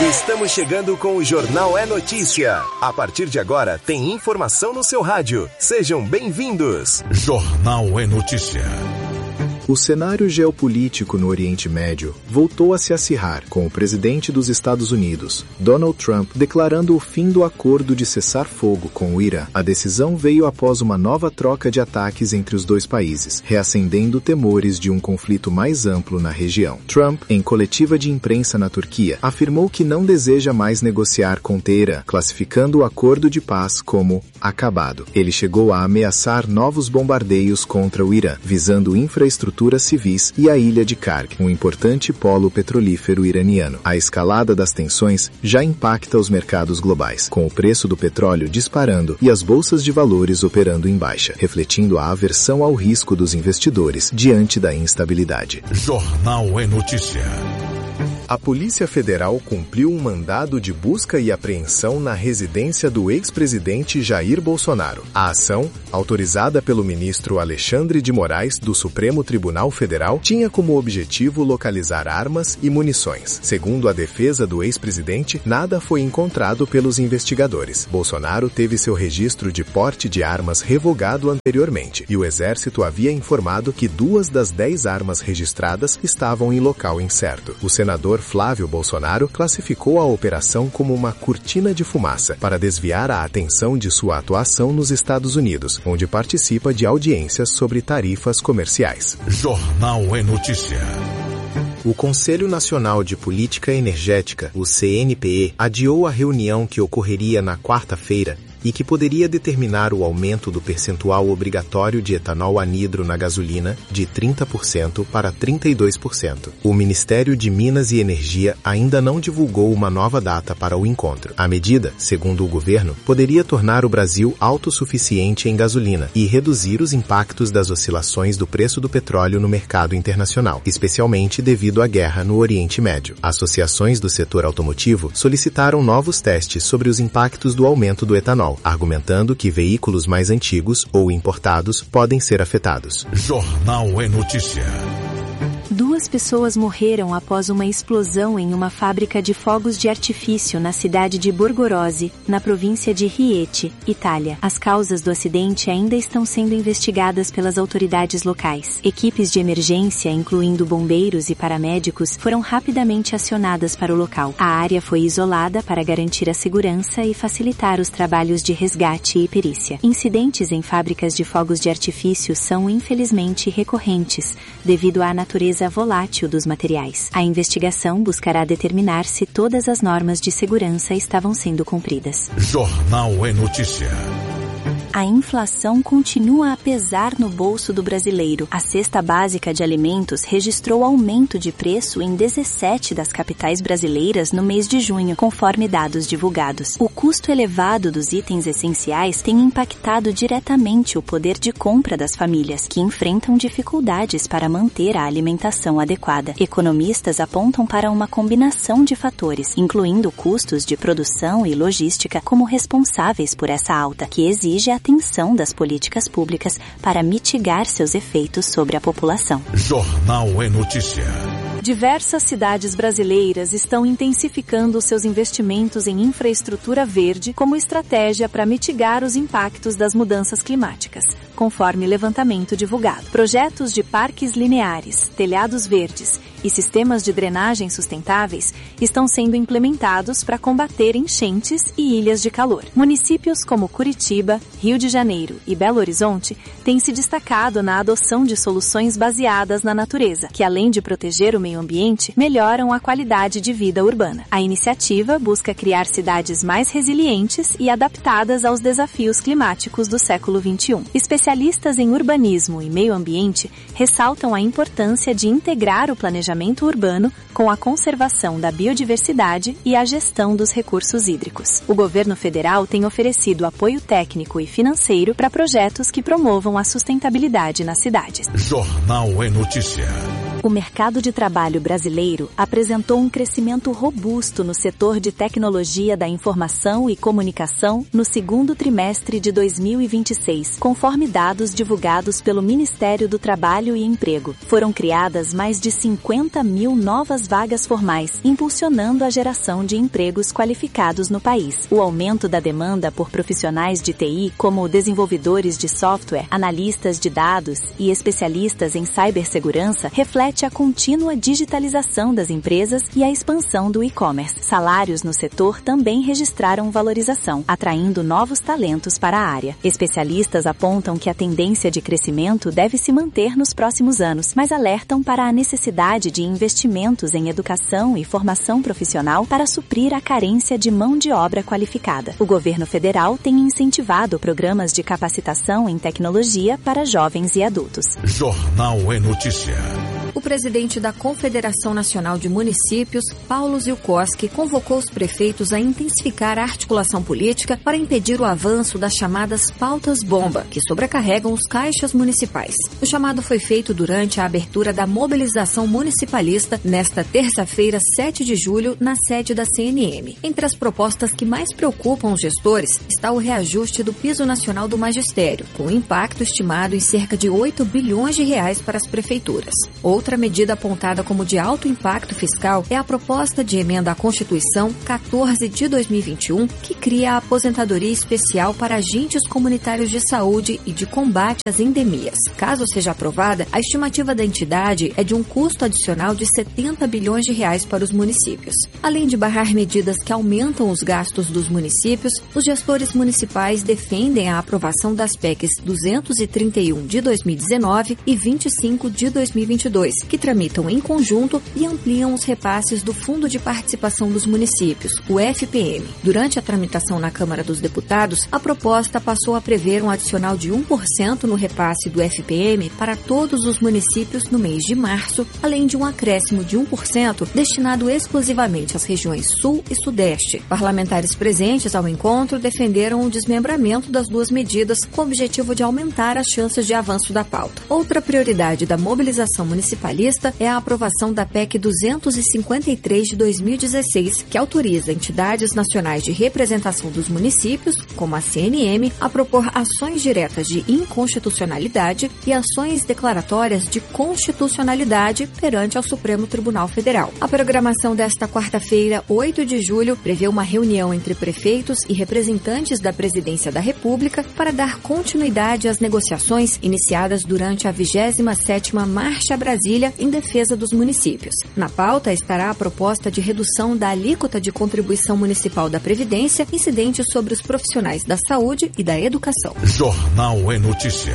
Estamos chegando com o Jornal é Notícia. A partir de agora, tem informação no seu rádio. Sejam bem-vindos. Jornal é Notícia. O cenário geopolítico no Oriente Médio voltou a se acirrar, com o presidente dos Estados Unidos, Donald Trump, declarando o fim do acordo de cessar-fogo com o Irã. A decisão veio após uma nova troca de ataques entre os dois países, reacendendo temores de um conflito mais amplo na região. Trump, em coletiva de imprensa na Turquia, afirmou que não deseja mais negociar com Teherã, classificando o acordo de paz como acabado. Ele chegou a ameaçar novos bombardeios contra o Irã, visando infraestruturas civis e a ilha de Karg, um importante polo petrolífero iraniano. A escalada das tensões já impacta os mercados globais, com o preço do petróleo disparando e as bolsas de valores operando em baixa, refletindo a aversão ao risco dos investidores diante da instabilidade. Jornal é Notícia. A Polícia Federal cumpriu um mandado de busca e apreensão na residência do ex-presidente Jair Bolsonaro. A ação, autorizada pelo ministro Alexandre de Moraes do Supremo Tribunal Federal, tinha como objetivo localizar armas e munições. Segundo a defesa do ex-presidente, nada foi encontrado pelos investigadores. Bolsonaro teve seu registro de porte de armas revogado anteriormente, e o Exército havia informado que 2 das 10 armas registradas estavam em local incerto. O senador Flávio Bolsonaro classificou a operação como uma cortina de fumaça para desviar a atenção de sua atuação nos Estados Unidos, onde participa de audiências sobre tarifas comerciais. Jornal é Notícia. O Conselho Nacional de Política Energética, o CNPE, adiou a reunião que ocorreria na quarta-feira e que poderia determinar o aumento do percentual obrigatório de etanol anidro na gasolina de 30% para 32%. O Ministério de Minas e Energia ainda não divulgou uma nova data para o encontro. A medida, segundo o governo, poderia tornar o Brasil autossuficiente em gasolina e reduzir os impactos das oscilações do preço do petróleo no mercado internacional, especialmente devido à guerra no Oriente Médio. Associações do setor automotivo solicitaram novos testes sobre os impactos do aumento do etanol, argumentando que veículos mais antigos ou importados podem ser afetados. Jornal é Notícia. 2 pessoas morreram após uma explosão em uma fábrica de fogos de artifício na cidade de Borgorose, na província de Rieti, Itália. As causas do acidente ainda estão sendo investigadas pelas autoridades locais. Equipes de emergência, incluindo bombeiros e paramédicos, foram rapidamente acionadas para o local. A área foi isolada para garantir a segurança e facilitar os trabalhos de resgate e perícia. Incidentes em fábricas de fogos de artifício são, infelizmente, recorrentes, devido à natureza volátil dos materiais. A investigação buscará determinar se todas as normas de segurança estavam sendo cumpridas. Jornal é Notícia. A inflação continua a pesar no bolso do brasileiro. A cesta básica de alimentos registrou aumento de preço em 17 das capitais brasileiras no mês de junho, conforme dados divulgados. O custo elevado dos itens essenciais tem impactado diretamente o poder de compra das famílias, que enfrentam dificuldades para manter a alimentação adequada. Economistas apontam para uma combinação de fatores, incluindo custos de produção e logística, como responsáveis por essa alta, que exige a atenção das políticas públicas para mitigar seus efeitos sobre a população. Jornal é Notícia. Diversas cidades brasileiras estão intensificando seus investimentos em infraestrutura verde como estratégia para mitigar os impactos das mudanças climáticas, conforme levantamento divulgado. Projetos de parques lineares, telhados verdes e sistemas de drenagem sustentáveis estão sendo implementados para combater enchentes e ilhas de calor. Municípios como Curitiba, Rio de Janeiro e Belo Horizonte têm se destacado na adoção de soluções baseadas na natureza, que além de proteger o meio ambiente, melhoram a qualidade de vida urbana. A iniciativa busca criar cidades mais resilientes e adaptadas aos desafios climáticos do século XXI. Especialistas em urbanismo e meio ambiente ressaltam a importância de integrar o planejamento urbano com a conservação da biodiversidade e a gestão dos recursos hídricos. O governo federal tem oferecido apoio técnico e financeiro para projetos que promovam a sustentabilidade nas cidades. Jornal é Notícia. O mercado de trabalho brasileiro apresentou um crescimento robusto no setor de tecnologia da informação e comunicação no segundo trimestre de 2026, conforme dados divulgados pelo Ministério do Trabalho e Emprego. Foram criadas mais de 50 mil novas vagas formais, impulsionando a geração de empregos qualificados no país. O aumento da demanda por profissionais de TI, como desenvolvedores de software, analistas de dados e especialistas em cibersegurança, reflete a contínua digitalização das empresas e a expansão do e-commerce. Salários no setor também registraram valorização, atraindo novos talentos para a área. Especialistas apontam que a tendência de crescimento deve se manter nos próximos anos, mas alertam para a necessidade de investimentos em educação e formação profissional para suprir a carência de mão de obra qualificada. O governo federal tem incentivado programas de capacitação em tecnologia para jovens e adultos. Jornal é Notícia. O presidente da Confederação Nacional de Municípios, Paulo Zilkowski, convocou os prefeitos a intensificar a articulação política para impedir o avanço das chamadas pautas-bomba, que sobrecarregam os caixas municipais. O chamado foi feito durante a abertura da mobilização municipalista nesta terça-feira, 7 de julho, na sede da CNM. Entre as propostas que mais preocupam os gestores está o reajuste do piso nacional do magistério, com impacto estimado em cerca de 8 bilhões de reais para as prefeituras. Outra medida apontada como de alto impacto fiscal é a proposta de emenda à Constituição 14 de 2021, que cria a aposentadoria especial para agentes comunitários de saúde e de combate às endemias. Caso seja aprovada, a estimativa da entidade é de um custo adicional de 70 bilhões de reais para os municípios. Além de barrar medidas que aumentam os gastos dos municípios, os gestores municipais defendem a aprovação das PECs 231 de 2019 e 25 de 2022, que tramitam em conjunto e ampliam os repasses do Fundo de Participação dos Municípios, o FPM. Durante a tramitação na Câmara dos Deputados, a proposta passou a prever um adicional de 1% no repasse do FPM para todos os municípios no mês de março, além de um acréscimo de 1% destinado exclusivamente às regiões Sul e Sudeste. Parlamentares presentes ao encontro defenderam o desmembramento das duas medidas com o objetivo de aumentar as chances de avanço da pauta. Outra prioridade da mobilização municipalista é a aprovação da PEC 253 de 2016, que autoriza entidades nacionais de representação dos municípios, como a CNM, a propor ações diretas de inconstitucionalidade e ações declaratórias de constitucionalidade perante ao Supremo Tribunal Federal. A programação desta quarta-feira, 8 de julho, prevê uma reunião entre prefeitos e representantes da Presidência da República para dar continuidade às negociações iniciadas durante a 27ª Marcha Brasília em defesa dos municípios. Na pauta estará a proposta de redução da alíquota de contribuição municipal da Previdência incidente sobre os profissionais da saúde e da educação. Jornal é Notícia.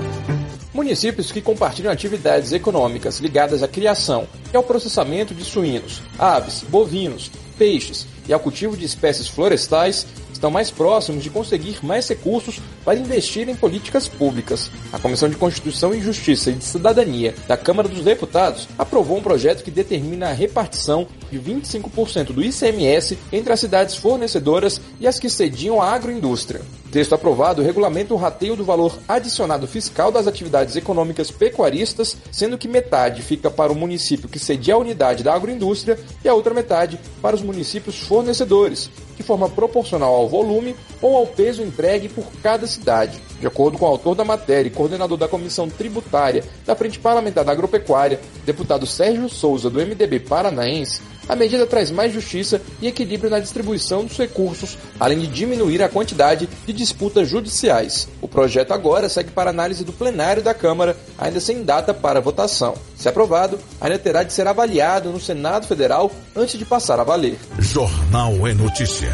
Municípios que compartilham atividades econômicas ligadas à criação e ao processamento de suínos, aves, bovinos, peixes e ao cultivo de espécies florestais estão mais próximos de conseguir mais recursos para investir em políticas públicas. A Comissão de Constituição e Justiça e de Cidadania da Câmara dos Deputados aprovou um projeto que determina a repartição de 25% do ICMS entre as cidades fornecedoras e as que sediam a agroindústria. O texto aprovado regulamenta o rateio do valor adicionado fiscal das atividades econômicas pecuaristas, sendo que metade fica para o município que cedia a unidade da agroindústria e a outra metade para os municípios fornecedores, de forma proporcional ao volume ou ao peso entregue por cada cidade. De acordo com o autor da matéria e coordenador da Comissão Tributária da Frente Parlamentar da Agropecuária, deputado Sérgio Souza, do MDB paranaense, a medida traz mais justiça e equilíbrio na distribuição dos recursos, além de diminuir a quantidade de disputas judiciais. O projeto agora segue para análise do plenário da Câmara, ainda sem data para votação. Se aprovado, ainda terá de ser avaliado no Senado Federal antes de passar a valer. Jornal é Notícia.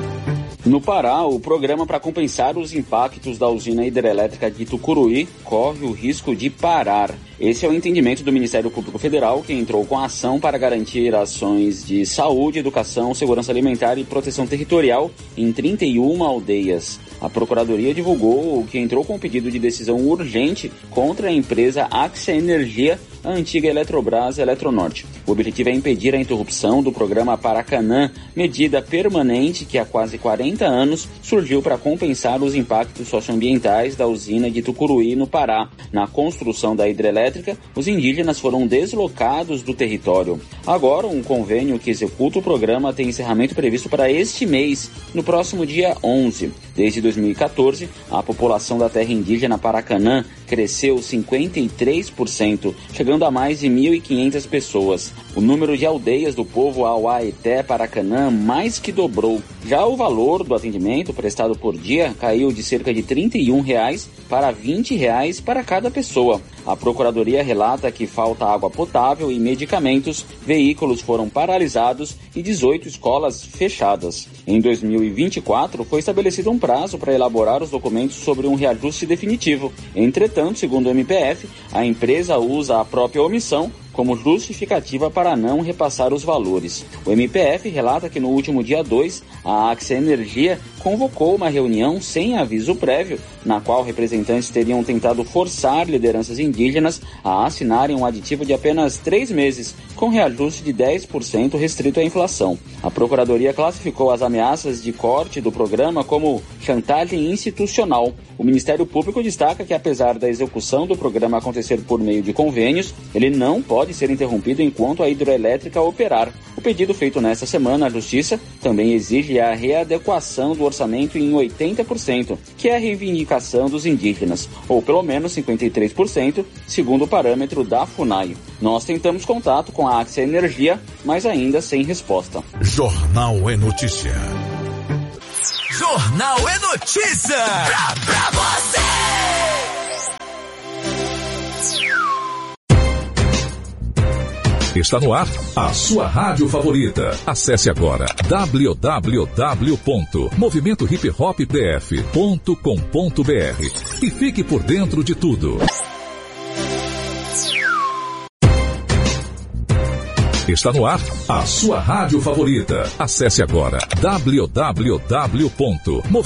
No Pará, o programa para compensar os impactos da usina hidrelétrica de Tucuruí corre o risco de parar. Esse é o entendimento do Ministério Público Federal, que entrou com a ação para garantir ações de saúde, educação, segurança alimentar e proteção territorial em 31 aldeias. A Procuradoria divulgou que entrou com um pedido de decisão urgente contra a empresa Axia Energia, a antiga Eletrobras Eletronorte. O objetivo é impedir a interrupção do programa Paracanã, medida permanente que há quase 40 anos surgiu para compensar os impactos socioambientais da usina de Tucuruí, no Pará. Na construção da hidrelétrica, hidrelétrica, os indígenas foram deslocados do território. Agora, um convênio que executa o programa tem encerramento previsto para este mês, no próximo dia 11. Desde 2014, a população da terra indígena Paracanã cresceu 53%, chegando a mais de 1.500 pessoas. O número de aldeias do povo Auaeté Paracanã mais que dobrou. Já o valor do atendimento prestado por dia caiu de cerca de R$ 31 para R$ 20 para cada pessoa. A Procuradoria relata que falta água potável e medicamentos, veículos foram paralisados e 18 escolas fechadas. Em 2024, foi estabelecido um prazo para elaborar os documentos sobre um reajuste definitivo. Entretanto, segundo o MPF, a empresa usa a própria omissão como justificativa para não repassar os valores. O MPF relata que no último dia 2, a Axia Energia convocou uma reunião sem aviso prévio, na qual representantes teriam tentado forçar lideranças indígenas a assinarem um aditivo de apenas 3 meses, com reajuste de 10% restrito à inflação. A Procuradoria classificou as ameaças de corte do programa como chantagem institucional. O Ministério Público destaca que, apesar da execução do programa acontecer por meio de convênios, ele não pode ser interrompido enquanto a hidrelétrica operar. O pedido feito nesta semana à Justiça também exige a readequação do orçamento em 80%, que é a reivindicação dos indígenas, ou pelo menos 53%, segundo o parâmetro da FUNAI. Nós tentamos contato com a Axia Energia, mas ainda sem resposta. Jornal é Notícia. Jornal é Notícia! Pra você! Está no ar a sua rádio favorita. Acesse agora www.movimentohiphopbf.com.br e fique por dentro de tudo. Está no ar a sua rádio favorita. Acesse agora www.movimentohiphopbf.com.br